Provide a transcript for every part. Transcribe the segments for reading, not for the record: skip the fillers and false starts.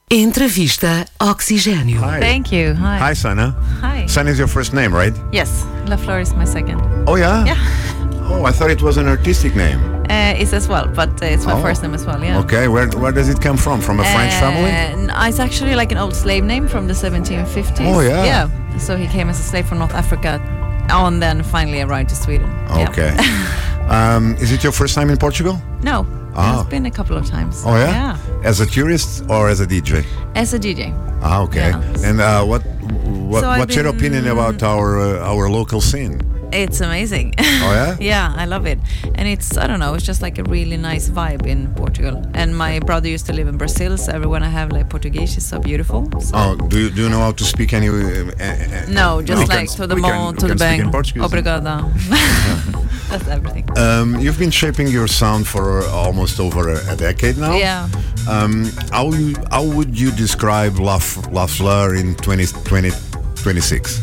Entrevista Oxigênio. Hi. Thank you. Hi. Hi, Sana. Hi. Sana is your first name, right? Yes, Lafleur is my second. Oh, yeah? Yeah. Oh, I thought it was an artistic name. It's as well, but it's my Oh. first name as well, yeah. Okay, where does it come from? From a French family? It's actually like an old slave name from the 1750s. Oh, yeah. Yeah. So he came as a slave from North Africa and then finally arrived to Sweden. Yeah. Okay. Is it your first time in Portugal? No, Ah. it's been a couple of times. Oh, yeah? Yeah. As a tourist or as a DJ? As a DJ. Ah, okay. Yeah. And So I've what's your been- opinion about our local scene? It's amazing. Oh, yeah? Yeah, I love it. And it's, I don't know, it's just like a really nice vibe in Portugal. And my brother used to live in Brazil, so everyone I have like Portuguese is so beautiful. So. Oh, do you know how to speak any? No, just we like can- to the we can- mo, we to the can speak in bang. Portuguese. Obrigada. That's everything. You've been shaping your sound for almost over a decade now. Yeah. How would you describe La Fleur in 2026?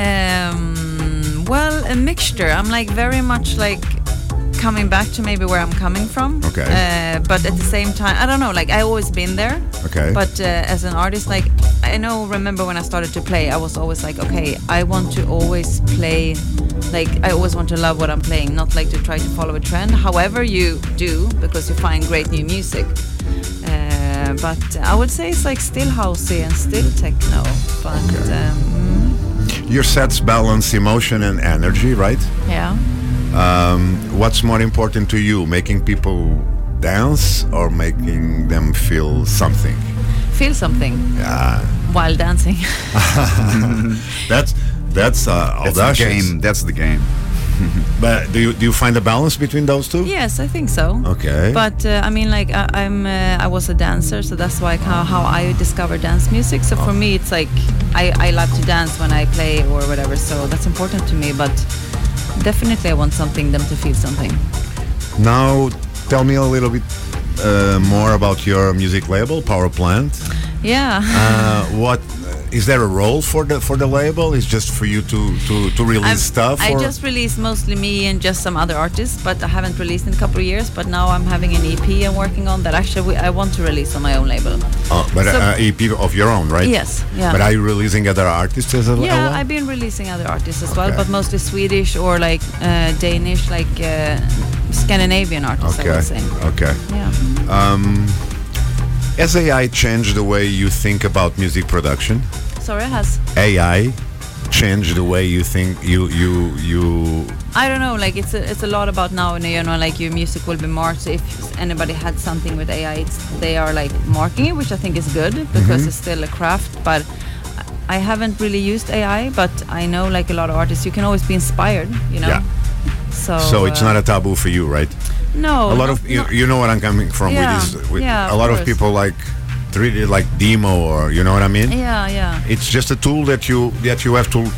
Well, a mixture. I'm like very much like coming back to maybe where I'm coming from. Okay. But at the same time, I don't know. Like I always been there. Okay. But as an artist, like remember when I started to play, I was always like, okay, I want to always play. Like I always want to love what I'm playing, not like to try to follow a trend. However, you do because you find great new music. But I would say it's like still housey and still techno. But Your sets balance emotion and energy, right? yeah. What's more important to you, making people dance or making them feel something? Feel something Yeah, while dancing. that's That's the audacious. game. That's the game. But do you find a balance between those two? Yes, I think so. Okay. But I mean, like I was a dancer, so that's like how I discovered dance music. So for me, it's like I love to dance when I play or whatever. So that's important to me. But definitely, I want them to feel something. Now, tell me a little bit more about your music label, Power Plant. Yeah. What is there a role for the label? Is just for you to release stuff? I or? just released mostly me and just some other artists, but I haven't released in a couple of years. But now I'm having an EP I'm working on that actually I want to release on my own label. But So- EP of your own, right? Yes, yeah. But are you releasing other artists as well? Yeah, I've been releasing other artists as well, Okay. but mostly Swedish or like Danish, like Scandinavian artists, I Okay. would say. Okay. Yeah. Has AI changed the way you think about music production? Sorry, has AI changed the way you think you I don't know, like it's a lot about now, like your music will be marked. So if anybody had something with AI, they are like marking it, which I think is good because it's still a craft. But I haven't really used AI, but I know like a lot of artists, you can always be inspired, Yeah. So it's not a taboo for you, right? no. A lot of you know what I'm coming from Yeah, with this. With yeah, a of lot of course. people like treat it like demo, or you know what I mean. Yeah. It's just a tool that you have to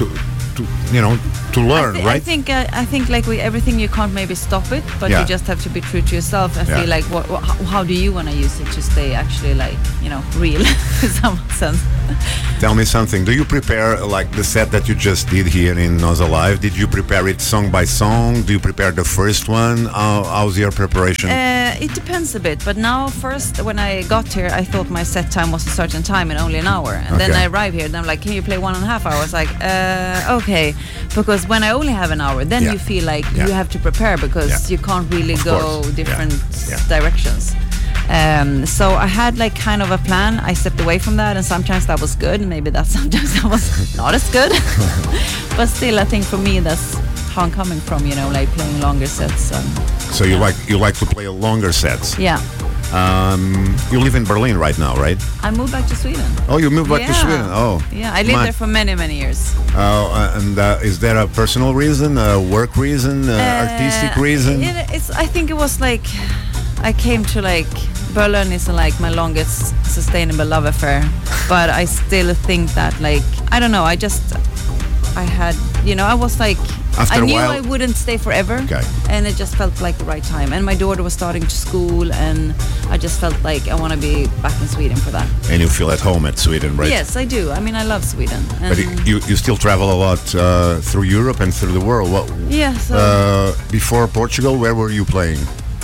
learn, right? I think like with everything you can't maybe stop it, but Yeah. you just have to be true to yourself and Yeah. feel like how do you want to use it to stay actually like real in some sense. Tell me something. Do you prepare like the set that you just did here in Nos Alive? Did you prepare it song by song? Do you prepare the first one? How's your preparation? It depends a bit, but now first when I got here, I thought my set time was a certain time and only an hour, and then Okay. I arrive here and I'm like, can you play 1.5 hours? Like, okay, because when I only have an hour, then Yeah. you feel like Yeah. you have to prepare because Yeah. you can't really Of go course. different Yeah. directions. So I had like kind of a plan. I stepped away from that, and sometimes that was good. Maybe sometimes that was not as good. But still, I think for me that's how I'm coming from. Like playing longer sets. So you like to play longer sets. Yeah. You live in Berlin right now, right? I moved back to Sweden. Oh, you moved back to Yeah. Sweden. Oh, Yeah, I lived there for many, many years. And is there a personal reason, a work reason, artistic reason? I think it was like I came to like Berlin is like my longest sustainable love affair, but I still think that like I don't know. I had I was like After I a knew while- I wouldn't stay forever, Okay. and it just felt like the right time. And my daughter was starting to school, and I just felt like I want to be back in Sweden for that. And you feel at home at Sweden, right? Yes, I do. I mean, I love Sweden. And But you still travel a lot through Europe and through the world. What? yeah, so Before Portugal, where were you playing?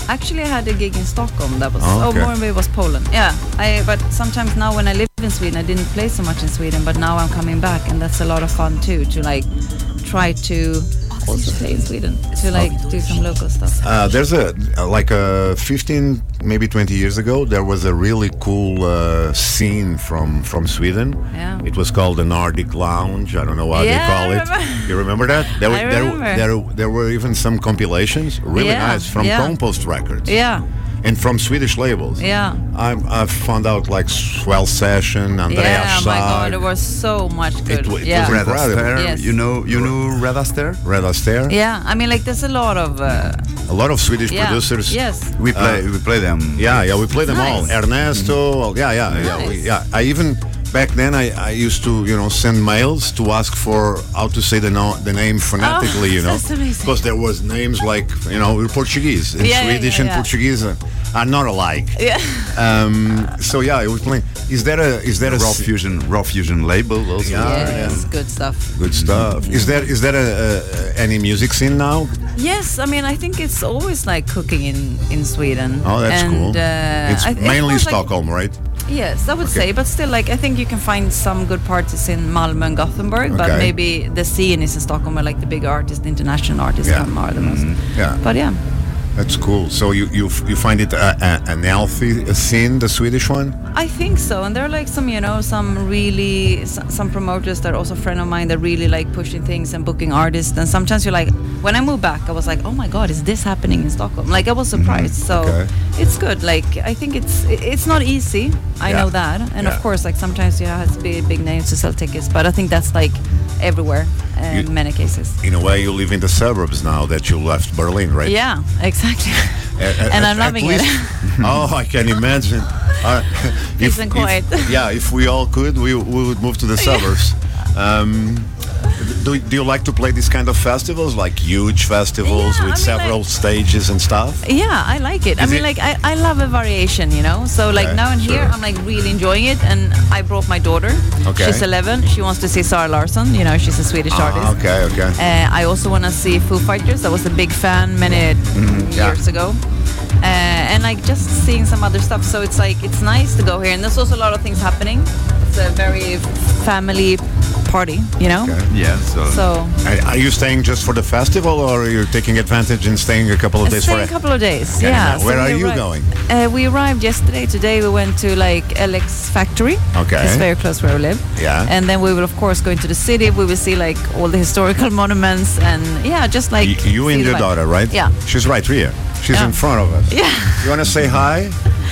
Actually, I had a gig in Stockholm. That was, Oh, okay. or maybe it was Poland. Yeah, but sometimes now when I live in Sweden, I didn't play so much in Sweden, but now I'm coming back, and that's a lot of fun too. To like try to also play in Sweden, to like do some local stuff. There's like 15, maybe 20 years ago, there was a really cool scene from Sweden. Yeah. It was called the Nordic Lounge. I don't know what Yeah, they call I it. remember. You remember that? There, I remember. there were even some compilations, really Yeah, nice, from yeah. Compost Records. Yeah, And from Swedish labels. yeah. I've found out like Swell Session, Andreas Yeah, my God, Sag, there was so much good. It was yeah. Red Astaire. Yes. You know Red Astaire? Red Astaire. Yeah, I mean, like, there's a lot of. A lot of Swedish Yeah. producers. Yes. We play them. Yeah, we play them all. Nice. Ernesto, Nice. I even back then I used to send mails to ask for how to say the name phonetically, that's amazing. because there was names like we're Portuguese and Yeah, Swedish and yeah. Portuguese are not alike. Yeah. So yeah, we play. Is that a Raw Fusion label also. Yeah. Yes, good stuff. good stuff? Is there any music scene now? Yes, I mean, I think it's always like cooking in Sweden. Oh, that's and, cool. It's mainly course, like, Stockholm, right? Yes, I would say, but still, like, I think you can find some good parties in Malmö and Gothenburg, but Okay. maybe the scene is in Stockholm, where like the big artists, the international artists Yeah. come are the most. Yeah. But yeah. That's cool. So you find it an healthy scene, the Swedish one? I think so, and there are like some really some promoters that are also a friend of mine that really like pushing things and booking artists. And sometimes you're like, when I moved back, I was like, oh my God, is this happening in Stockholm? Like, I was surprised. So Okay. it's good. Like, I think it's not easy. I Yeah. know that, and Yeah. of course, like sometimes you have to be big names to sell tickets. But I think that's like everywhere in many cases. In a way, you live in the suburbs now that you left Berlin, right? Yeah, exactly. And I'm loving it. Oh, I can imagine. Peace and quiet. If we all could, we would move to the suburbs. Do you like to play these kind of festivals, like huge festivals Yeah, with I mean, several like- stages and stuff? Yeah, I like it. I Is mean, it- like, I love a variation, So, like, Okay, now and here, sure. I'm, like, really enjoying it. And I brought my daughter. Okay. She's 11. She wants to see Zara Larsson. She's a Swedish artist. Okay. I also want to see Foo Fighters. I was a big fan many years ago. And, like, just seeing some other stuff. So it's, like, it's nice to go here. And there's also a lot of things happening. It's a very family party, Okay. Yeah. So... Are you staying just for the festival, or are you taking advantage and staying a couple of days Staying for a it? couple of days, Okay, yeah. now, where So are we you arri- going? We arrived yesterday. Today we went to like LX Factory. Okay. It's very close where we live. Yeah. And then we will of course go into the city. We will see like all the historical monuments and just like You see and the your vibe. daughter, right? Yeah. She's right here. She's Yeah. in front of us. Yeah. You want to say hi?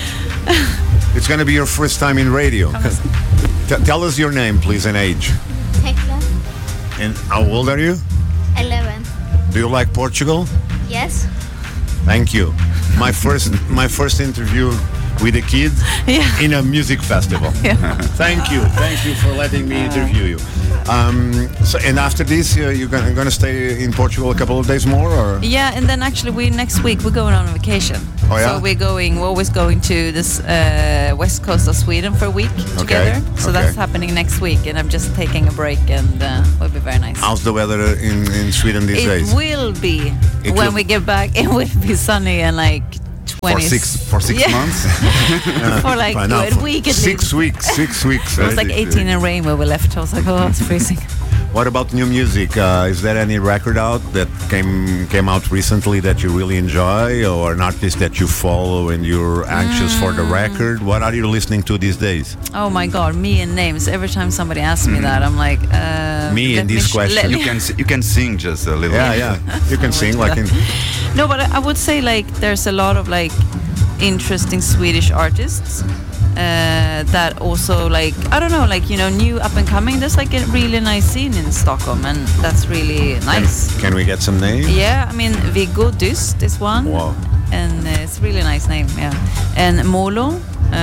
It's going to be your first time in radio. Tell us your name, please, and age. Tekla, And how old are you? 11. Do you like Portugal? Yes. Thank you. My first interview with a kid Yeah. in a music festival. Thank you for letting me interview you. And after this, you're going to stay in Portugal a couple of days more, or? Yeah, and then actually next week we're going on a vacation. Oh, yeah? So we're always going to this west coast of Sweden for a week together. So okay. that's happening next week, and I'm just taking a break, and will be very nice. How's the weather in Sweden these It days? will be It when will- we get back. It will be sunny and like 20 For six Yeah. months. for like Fine, now, a week at six least. weeks. 6 weeks. It was like 18 in rain when we left. I was like, oh, it's freezing. What about new music? Is there any record out that came out recently that you really enjoy, or an artist that you follow and you're anxious for the record? What are you listening to these days? Oh my God, me and names. Every time somebody asks me that, I'm like, Me let and this question. You can sing just a little. Yeah. You can sing like in. No, but I would say like there's a lot of like interesting Swedish artists that also like I don't know, like new up and coming. There's like a really nice scene in Stockholm, and that's really nice. Can we get some names? Yeah, I mean Viggo Dyst is one. Wow. And it's a really nice name, yeah. And Molo.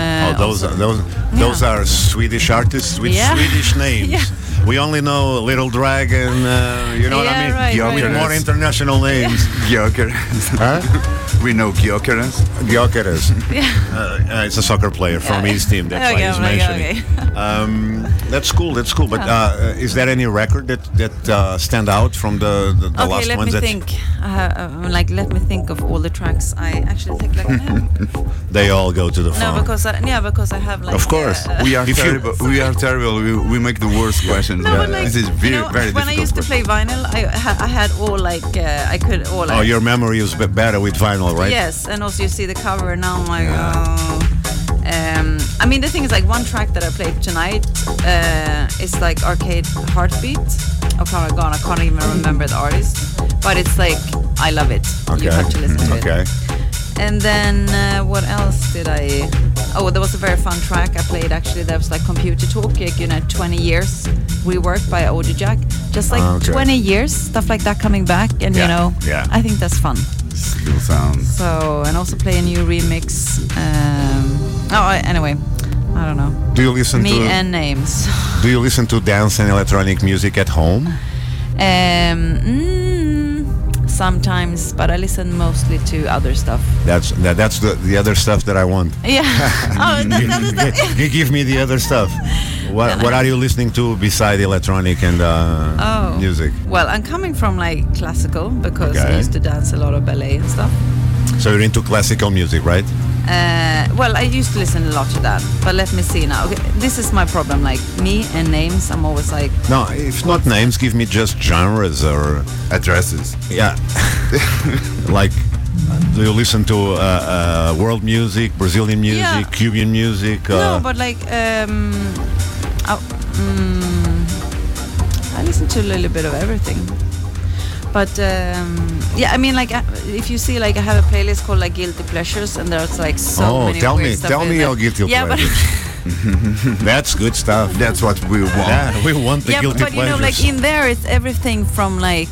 Those are Swedish artists with Yeah. Swedish names. Yeah. We only know Little Dragon. You know what I Yeah, mean? right, With right. more international names. Joker. Huh? We know Gyökeres. Gyökeres. It's a soccer player from his team. That's why he's mentioning. That's cool. That's cool. But is there any record that stand out from the last ones? Let me think. Let me think of all the tracks. I actually think they all go to the phone. No, because I have like. Of course, we are terrible. We are terrible. We make the worst questions. No, but this is very difficult. When I used to play vinyl, I had all like I could all. Like, oh, your memory is better with vinyl, right? Yes, and also you see the cover now. I'm like, I mean, the thing is, like, one track that I played tonight is like Arcade Heartbeat. I can't even remember the artist, but it's like I love it. Okay. You have to listen to it. Okay. And then what else did I? Oh, there was a very fun track I played actually. That was like Computer Talk, 20 years reworked by Audio Jack. Just like 20 years, stuff like that coming back, and I think that's fun. Still sounds. So, and also play a new remix. Anyway, I don't know. Do you listen Me to and Names? Do you listen to dance and electronic music at home? Sometimes, but I listen mostly to other stuff. That's the other stuff that I want. Yeah. That's other stuff. Give me the other stuff. What are you listening to beside electronic and music? Well, I'm coming from like classical because I used to dance a lot of ballet and stuff. So you're into classical music, right? Well, I used to listen a lot to that, but let me see now. Okay, this is my problem. Like me and names, I'm always like. No, if not names, give me just genres or addresses. Yeah. Like, do you listen to world music, Brazilian music, Cuban music? No, but like, I listen to a little bit of everything. But I mean, like, if you see, like, I have a playlist called like Guilty Pleasures, and there's like so many. Tell weird me your guilty pleasures. That's good stuff. That's what we want. Yeah, we want the guilty pleasures. But you know, like in there, it's everything from like.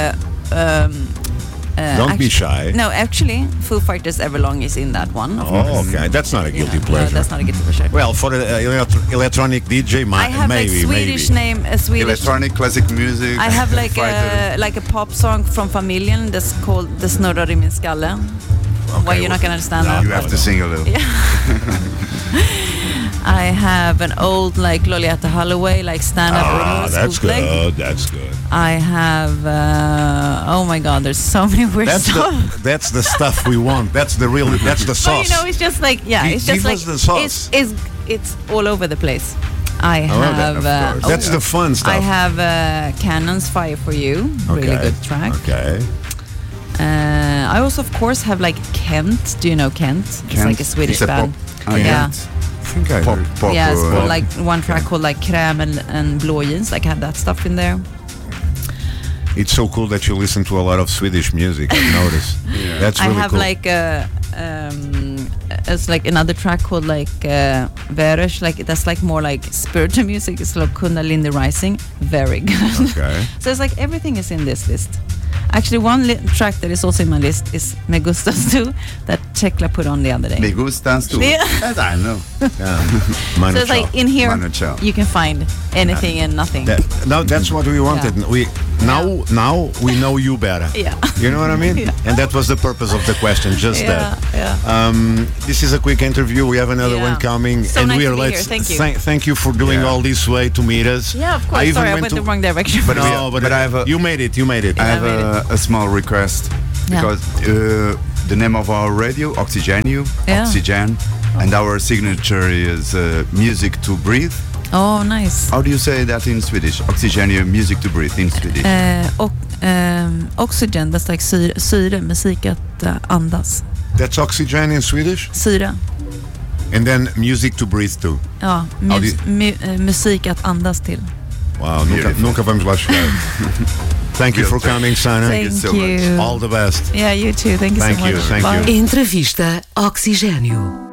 Don't be shy. No, actually, Foo Fighters Everlong is in that one. Okay. That's not a guilty pleasure. No, that's not a guilty pleasure. Well, for the electronic DJ, I have maybe, like Swedish name, a Swedish electronic classic music. I have like a pop song from Familjen that's called "Det snurrar i min skalle." Okay, Why you're not gonna understand that? You have to sing a little. Yeah. I have an old like Lolita Holloway like stand-up. That's good. That's good. I have oh my God, there's so many weird stuff. That's the stuff we want. That's the real. That's the sauce. But it's just like it's just like the sauce. It's all over the place. I have that's the fun stuff. I have Cannon's Fire for You, really good track. Okay. I also of course have like Kent. Do you know Kent? It's like a Swedish band. Yeah. I think I heard. Pop, yeah, it's called like one track called like Kräm and Blå jeans. Like I have that stuff in there. It's so cool that you listen to a lot of Swedish music. I've noticed. That's really cool. I have like it's like another track called like Veres. Like that's like more like spiritual music. It's like Kundalini Rising. Very good. Okay. So it's like everything is in this list. Actually, one track that is also in my list is Me Gustas Tu that Tekla put on the other day. Me Gustas Tu. Yeah. That I know. So it's like in here you can find anything and nothing. No, that's what we wanted. Yeah. Now we know you better. Yeah. You know what I mean? Yeah. And that was the purpose of the question, just that. Yeah. This is a quick interview. We have another one coming, so and nice we are to be here. Thank you. Thank you for doing all this way to meet us. Yeah, of course. Sorry, I went the wrong direction. But I have you made it. You made it. I have a small request because the name of our radio, Oxygenio, Oxygen, and our signature is Music to Breathe. Oh, nice. How do you say that in Swedish? Oxygenio, Music to Breathe in Swedish. Oxygen, that's like syre, musik att andas. That's oxygen in Swedish? Syre. And then music to breathe to. Ja, musik att andas till. Wow, nunca vamos lá chegar. Thank you for coming, Sana. Thank you. All the best. Yeah, you too. Thank you so much. Thank you. Entrevista Oxigênio.